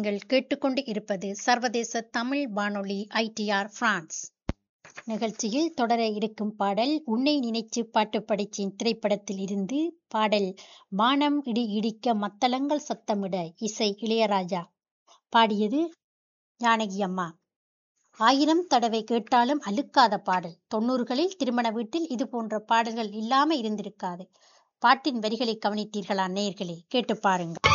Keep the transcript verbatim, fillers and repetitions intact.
நீங்கள் கேட்டுக்கொண்டு இருப்பது சர்வதேச தமிழ் வானொலி ஐடிஆர் பிரான்ஸ். நிகழ்ச்சியில் தொடர இருக்கும் பாடல் உன்னை நினைச்சு பாட்டு படிச்சேன் திரைப்படத்தில் இருந்து பாடல். வானம் இடி இடிக்க மத்தளங்கள் சத்தமிட, இசை இளையராஜா, பாடியது ஜானகி அம்மா. ஆயிரம் தடவை கேட்டாலும் அலுக்காத பாடல். தொண்ணூறுகளில் திருமண வீட்டில் இது போன்ற பாடல்கள் இல்லாம இருந்திருக்காது. பாட்டின் வரிகளை கவனித்தீர்களா நேயர்களே? கேட்டு பாருங்க.